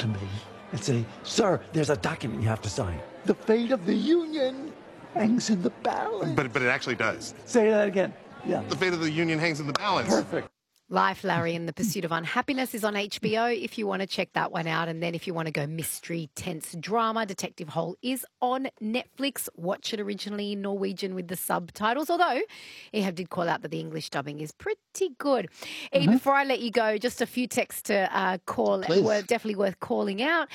to me and say, "Sir, there's a document you have to sign. The fate of the Union hangs in the balance." But it actually does. Say that again. Yeah. The fate of the Union hangs in the balance. Perfect. Life, Larry, and the Pursuit of Unhappiness is on HBO if you want to check that one out. And then if you want to go mystery, tense drama, Detective Hole is on Netflix. Watch it originally in Norwegian with the subtitles, although Ehab did call out that the English dubbing is pretty good. Before I let you go, just a few texts to call. Were definitely worth calling out.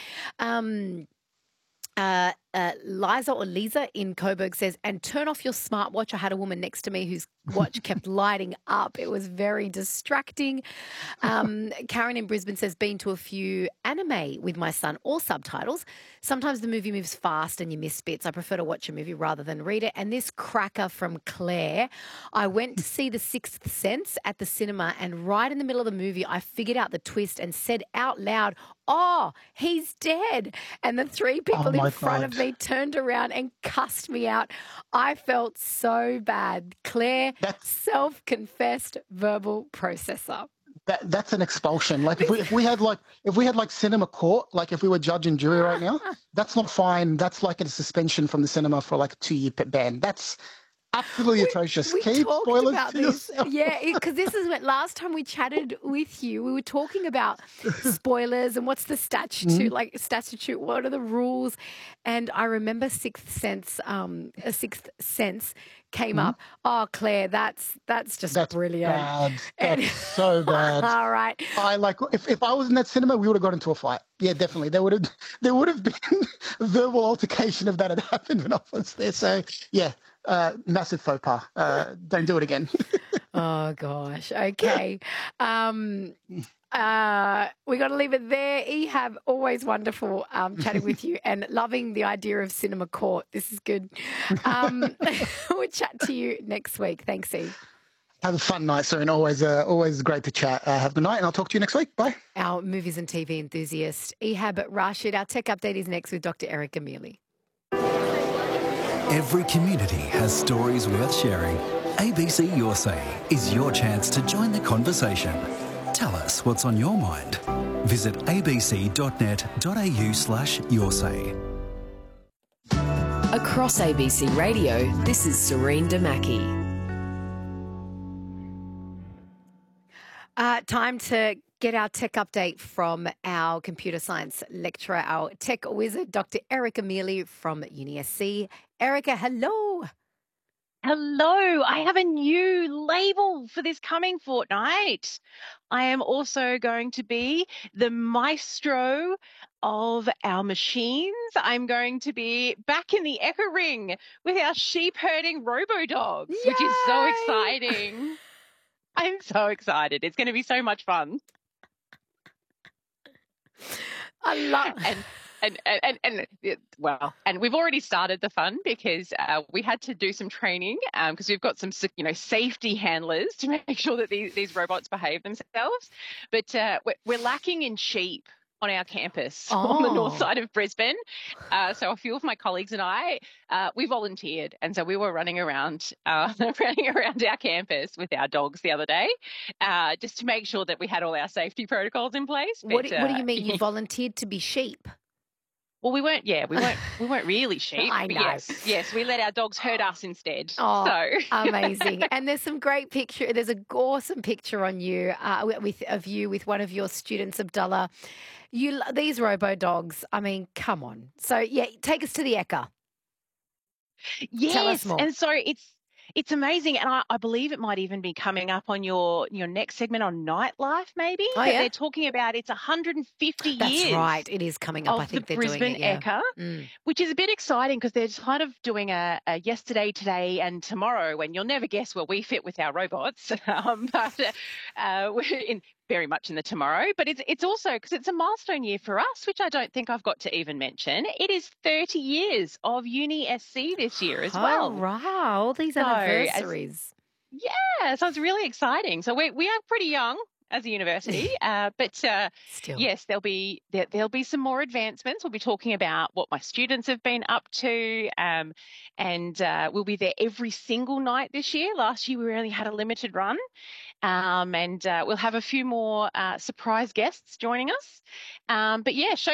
Liza or Lisa in Coburg says, and turn off your smartwatch. I had a woman next to me whose watch kept lighting up. It was very distracting. Karen in Brisbane says, been to a few anime with my son, all subtitles. Sometimes the movie moves fast and you miss bits. I prefer to watch a movie rather than read it. And this cracker from Claire, I went to see The Sixth Sense at the cinema, and right in the middle of the movie, I figured out the twist and said out loud, "Oh, he's dead." And the three people in front of me turned around and cussed me out. I felt so bad. Claire, self-confessed verbal processor. That's an expulsion. Like if we had cinema court, like if we were judge and jury right now, that's not fine. That's like a suspension from the cinema for like a 2-year ban. That's absolutely atrocious. We Keep talked spoilers about to this. yourself. Yeah, because this is when last time we chatted with you, we were talking about spoilers and what's the statute, what are the rules? And I remember Sixth Sense came up. Oh, Claire, that's brilliant. Bad. That's so bad. All right. If I was in that cinema, we would have got into a fight. Yeah, definitely. There would have been verbal altercation if that had happened when I was there. So yeah. Massive faux pas. Don't do it again. Oh, gosh. Okay. We got to leave it there. Ehab, always wonderful chatting with you and loving the idea of cinema court. This is good. We'll chat to you next week. Thanks, E. Have a fun night, sir, and always great to chat. Have a good night, and I'll talk to you next week. Bye. Our movies and TV enthusiast, Ehab Rashid. Our tech update is next with Dr. Erica Mealy. Every community has stories worth sharing. ABC Your Say is your chance to join the conversation. Tell us what's on your mind. Visit abc.net.au/yoursay. Across ABC Radio, this is Serene Damaki. Time to get our tech update from our computer science lecturer, our tech wizard, Dr. Erica Mealy from UniSC. Erica, hello. Hello. I have a new label for this coming fortnight. I am also going to be the maestro of our machines. I'm going to be back in the Echo Ring with our sheep herding robo-dogs, which is so exciting. I'm so excited. It's going to be so much fun. I love and we've already started the fun because we had to do some training because we've got some safety handlers to make sure that these robots behave themselves. But we're lacking in sheep on our campus on the north side of Brisbane. So a few of my colleagues and I, we volunteered. And so we were running around our campus with our dogs the other day just to make sure that we had all our safety protocols in place. What do you mean you volunteered to be sheep? Well, we weren't really sheep. I know. Yes, we let our dogs herd us instead. Oh, so. Amazing. And there's some great picture. There's an awesome picture on you with one of your students, Abdullah. These robo dogs, I mean, come on. So, yeah, take us to the Ekka. Yes, Tell us more. And so it's amazing, and I believe it might even be coming up on your next segment on nightlife, maybe. Oh, yeah? They're talking about it's 150 years. That's right. It is coming up. I think they're Brisbane doing it. Yeah. Ekka, which is a bit exciting because they're kind of doing a yesterday, today, and tomorrow. And you'll never guess where we fit with our robots, but we're very much in the tomorrow. But it's also because it's a milestone year for us, which I don't think I've got to even mention. It is 30 years of UniSC this year as well. Oh, wow. All these anniversaries. So it's really exciting. So we are pretty young as a university, but Still. yes, there'll be some more advancements. We'll be talking about what my students have been up to, and we'll be there every single night this year. Last year we only had a limited run, and we'll have a few more surprise guests joining us. But yeah, show